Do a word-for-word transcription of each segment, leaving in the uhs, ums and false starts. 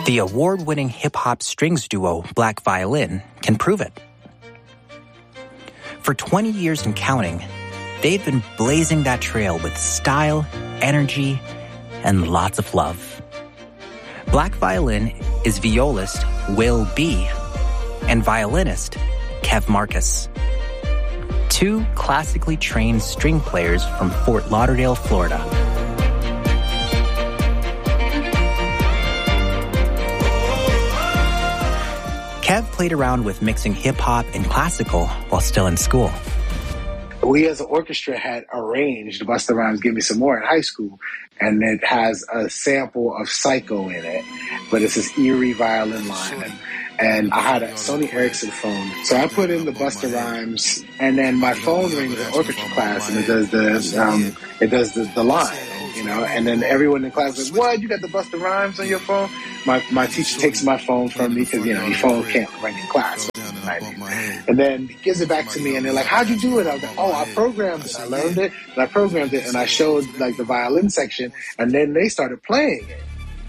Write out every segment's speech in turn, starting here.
The award-winning hip-hop strings duo Black Violin can prove it. For twenty years and counting, they've been blazing that trail with style, energy, and lots of love. Black Violin is violist Will B. and violinist Kev Marcus. Two classically trained string players from Fort Lauderdale, Florida. Kev played around with mixing hip-hop and classical while still in school. We as an orchestra had arranged Busta Rhymes Give Me Some More in high school, and it has a sample of Psycho in it, but it's this eerie violin line. And, and I had a Sony Ericsson phone, so I put in the Busta Rhymes, and then my phone rings in orchestra class, and it does the um, it does the, the line, you know, and then everyone in class is like, "What? You got the Busta Rhymes on your phone?" My my teacher takes my phone from me because, you know, your phone can't ring in class. And then he gives it back to me, and they're like, "How'd you do it?" I was like, "Oh, I programmed it. I learned it, and I programmed it, and I showed like the violin section, and then they started playing it."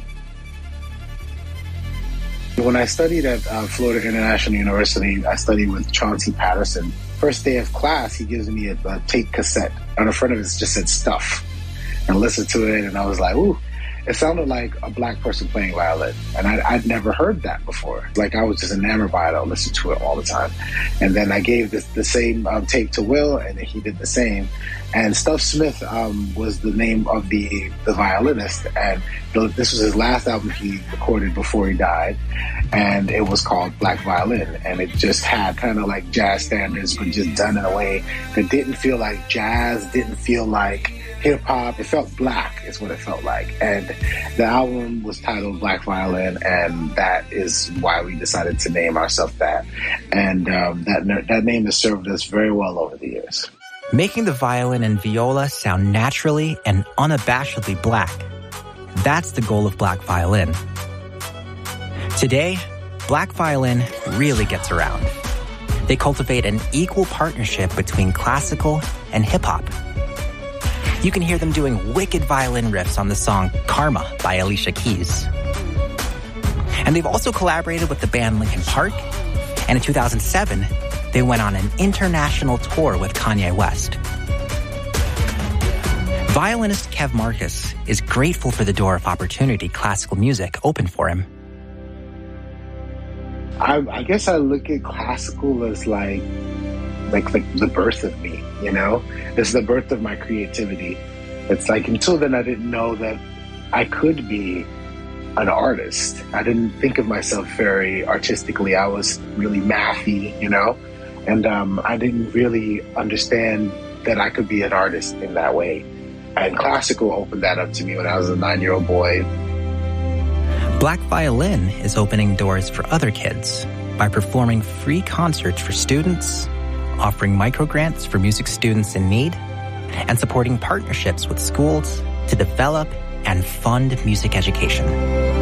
When I studied at uh, Florida International University, I studied with Chauncey Patterson. First day of class, he gives me a, a tape cassette. On the front of it just said "Stuff," and I listened to it, and I was like, "Ooh." It sounded like a black person playing violin, and I'd, I'd never heard that before. Like, I was just enamored by it. I listened to it all the time. And then I gave this, the same um, tape to Will, and he did the same. And Stuff Smith um, was the name of the, the violinist, and the, this was his last album he recorded before he died, and it was called Black Violin. And it just had kind of like jazz standards, but just done in a way that didn't feel like jazz, didn't feel like hip-hop. It felt black is what it felt like. And the album was titled Black Violin, and that is why we decided to name ourselves that. And um, that, that name has served us very well over the years. Making the violin and viola sound naturally and unabashedly black. That's the goal of Black Violin. Today, Black Violin really gets around. They cultivate an equal partnership between classical and hip-hop. You can hear them doing wicked violin riffs on the song Karma by Alicia Keys. And they've also collaborated with the band Linkin Park, and in two thousand seven, they went on an international tour with Kanye West. Violinist Kev Marcus is grateful for the door of opportunity classical music opened for him. I, I guess I look at classical as like, like like the birth of me, you know? It's the birth of my creativity. It's like, until then I didn't know that I could be an artist. I didn't think of myself very artistically. I was really mathy, you know? And um, I didn't really understand that I could be an artist in that way. And classical opened that up to me when I was a nine-year-old boy. Black Violin is opening doors for other kids by performing free concerts for students, offering microgrants for music students in need, and supporting partnerships with schools to develop and fund music education.